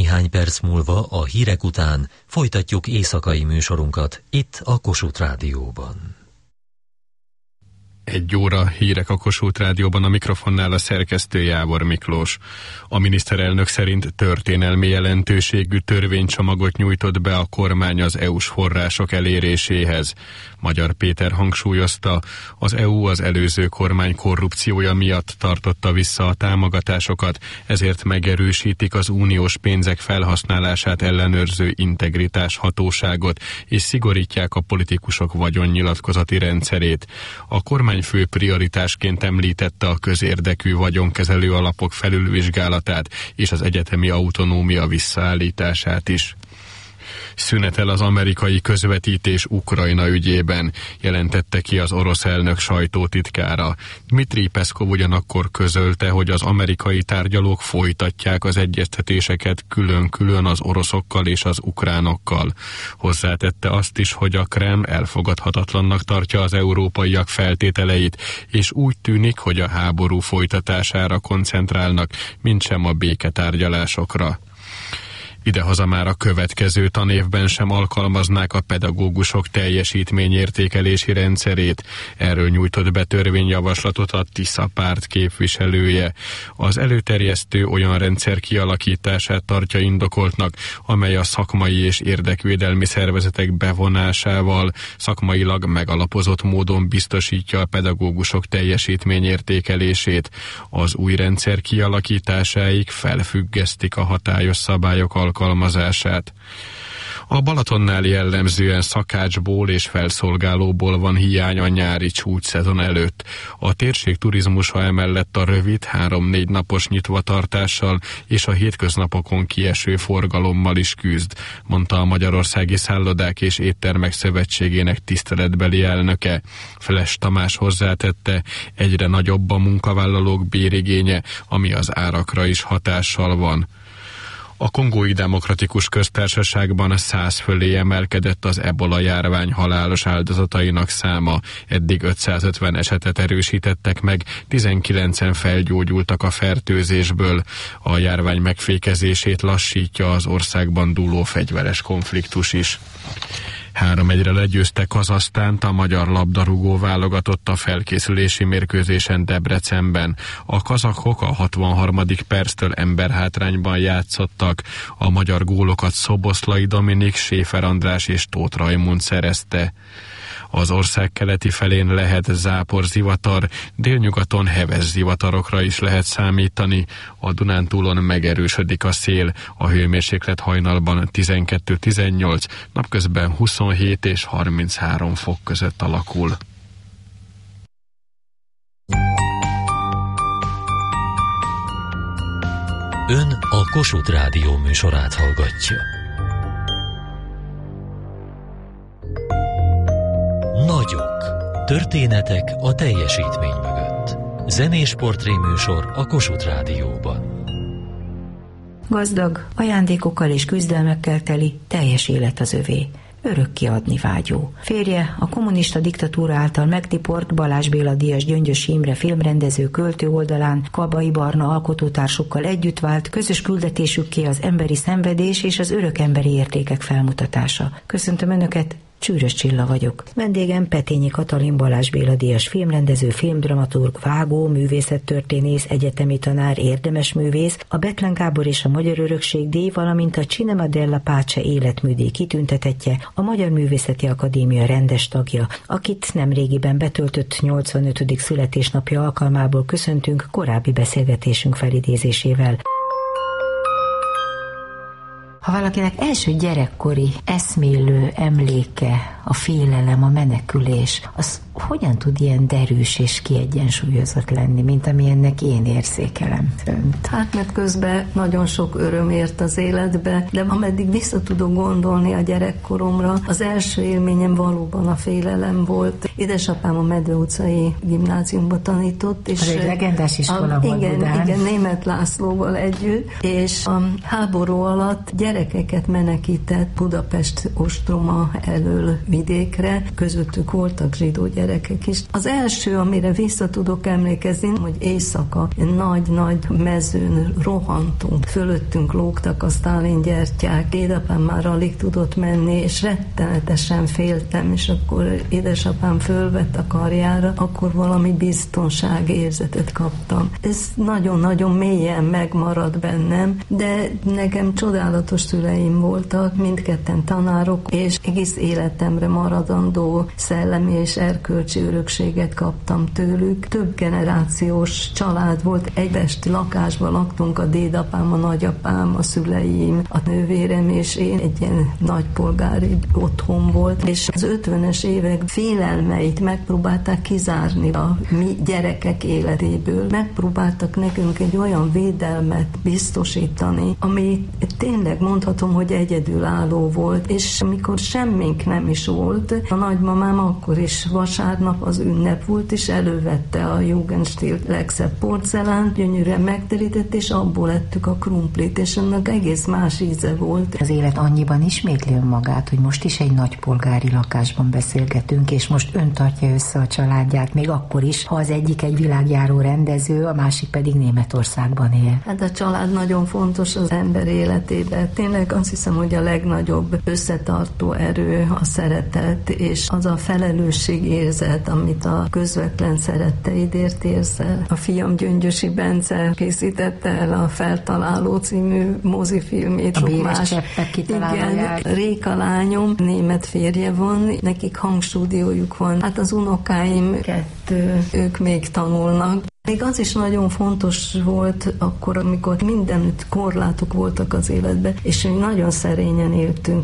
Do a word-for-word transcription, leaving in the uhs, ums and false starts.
Néhány perc múlva a hírek után folytatjuk éjszakai műsorunkat itt a Kossuth Rádióban. Egy óra hírek a Kossuth Rádióban, a mikrofonnál a szerkesztő Jávor Miklós. A miniszterelnök szerint történelmi jelentőségű törvénycsomagot nyújtott be a kormány az é u-s források eléréséhez. Magyar Péter hangsúlyozta, az é u az előző kormány korrupciója miatt tartotta vissza a támogatásokat, ezért megerősítik az uniós pénzek felhasználását ellenőrző integritás hatóságot, és szigorítják a politikusok vagyonnyilatkozati rendszerét. A kormány fő prioritásként említette a közérdekű vagyonkezelő alapok felülvizsgálatát és az egyetemi autonómia visszaállítását is. Szünetel az amerikai közvetítés Ukrajna ügyében, jelentette ki az orosz elnök sajtótitkára. Dmitri Peszkov ugyanakkor közölte, hogy az amerikai tárgyalók folytatják az egyeztetéseket külön-külön az oroszokkal és az ukránokkal. Hozzátette azt is, hogy a Kreml elfogadhatatlannak tartja az európaiak feltételeit, és úgy tűnik, hogy a háború folytatására koncentrálnak, mintsem a béketárgyalásokra. Idehaza már a következő tanévben sem alkalmaznák a pedagógusok teljesítményértékelési rendszerét. Erről nyújtott be törvényjavaslatot a Tisza párt képviselője. Az előterjesztő olyan rendszer kialakítását tartja indokoltnak, amely a szakmai és érdekvédelmi szervezetek bevonásával szakmailag megalapozott módon biztosítja a pedagógusok teljesítményértékelését. Az új rendszer kialakításáig felfüggesztik a hatályos szabályok alkalmazását. alkalmazását. A Balatonnál jellemzően szakácsból és felszolgálóból van hiány a nyári csúcsszezon előtt. A térség turizmusa emellett a rövid, három-négy napos nyitvatartással és a hétköznapokon kieső forgalommal is küzd, mondta a Magyarországi Szállodák és Éttermek Szövetségének tiszteletbeli elnöke. Fles Tamás hozzátette, egyre nagyobb a munkavállalók bérigénye, ami az árakra is hatással van. A Kongói Demokratikus Köztársaságban száz fölé emelkedett az ebola járvány halálos áldozatainak száma. Eddig ötszázötven esetet erősítettek meg, tizenkilencen felgyógyultak a fertőzésből. A járvány megfékezését lassítja az országban dúló fegyveres konfliktus is. három egyre legyőzte Kazahsztánt a magyar labdarúgó válogatott a felkészülési mérkőzésen Debrecenben. A kazahok a hatvanharmadik perctől emberhátrányban játszottak. A magyar gólokat Szoboszlai Dominik, Séfer András és Tóth Rajmund szerezte. Az ország keleti felén lehet záporzivatar, délnyugaton heves zivatarokra is lehet számítani. A Dunántúlon megerősödik a szél, a hőmérséklet hajnalban tizenkettő-tizennyolc, napközben huszonhét és harminchárom fok között alakul. Ön a Kossuth Rádió műsorát hallgatja. Nagyok. Történetek a teljesítmény mögött. Zenés portréműsor a Kossuth Rádióban. Gazdag, ajándékokkal és küzdelmekkel teli, teljes élet az övé. Örökké adni vágyó. Férje, a kommunista diktatúra által megtiport Balázs Béla díjas Gyöngyösi Imre filmrendező költő oldalán Kabai Barna alkotótársukkal együtt vált, közös küldetésükké az emberi szenvedés és az örök emberi értékek felmutatása. Köszöntöm Önöket, Csűrös Csilla vagyok. Vendégem Petényi Katalin Balázs Béla díjas filmrendező, filmdramaturg, vágó, művészettörténész, egyetemi tanár, érdemes művész, a Bethlen Gábor és a Magyar Örökség díj, valamint a Cinema della Pace életműdíj kitüntetettje, a Magyar Művészeti Akadémia rendes tagja, akit nemrégiben betöltött nyolcvanötödik születésnapja alkalmából köszöntünk korábbi beszélgetésünk felidézésével. Ha valakinek első gyerekkori eszmélő emléke a félelem, a menekülés, az hogyan tud ilyen derűs és kiegyensúlyozott lenni, mint amilyennek én érzékelem önt? Hát mert közben nagyon sok öröm ért az életbe, de ameddig vissza tudok gondolni a gyerekkoromra, az első élményem valóban a félelem volt. Édesapám a Medve utcai gimnáziumba tanított. És az egy legendás iskola volt igen, Budán. Igen, Németh Lászlóval együtt, és a háború alatt gyerek gyerekeket menekített Budapest ostroma elől vidékre, közöttük voltak zsidó gyerekek is. Az első, amire vissza tudok emlékezni, hogy éjszaka nagy-nagy mezőn rohantunk, fölöttünk lógtak a Sztálin gyertyák, édapám már alig tudott menni, és rettenetesen féltem, és akkor édesapám fölvett a karjára, akkor valami biztonságérzetet kaptam. Ez nagyon-nagyon mélyen megmarad bennem, de nekem csodálatos szüleim voltak, mindketten tanárok, és egész életemre maradandó szellemi és erkölcsi örökséget kaptam tőlük. Több generációs család volt, egy esti lakásban laktunk, a dédapám, a nagyapám, a szüleim, a nővérem és én, egy ilyen nagypolgári otthon volt, és az ötvenes évek félelmeit megpróbálták kizárni a mi gyerekek életéből. Megpróbáltak nekünk egy olyan védelmet biztosítani, ami tényleg mondhatom, hogy egyedülálló volt, és amikor semmink nem is volt, a nagymamám akkor is vasárnap az ünnep volt, és elővette a Jugendstil legszebb porcelánt, gyönyörűen megterített, és abból ettük a krumplit, és annak egész más íze volt. Az élet annyiban ismétli önmagát, hogy most is egy nagypolgári lakásban beszélgetünk, és most ön tartja össze a családját, még akkor is, ha az egyik egy világjáró rendező, a másik pedig Németországban él. Hát a család nagyon fontos az ember életében. Tényleg azt hiszem, hogy a legnagyobb összetartó erő a szeretet, és az a felelősségérzet, amit a közvetlen szeretteidért érzel. A fiam Gyöngyösi Bence készítette el a Feltaláló című mozifilmét. A Béres cseppek kitalálóját. Igen, Réka lányom, német férje van, nekik hangstúdiójuk van. Hát az unokáim kettő, ők még tanulnak. Még az is nagyon fontos volt akkor, amikor mindenütt korlátok voltak az életben, és mi nagyon szerényen éltünk.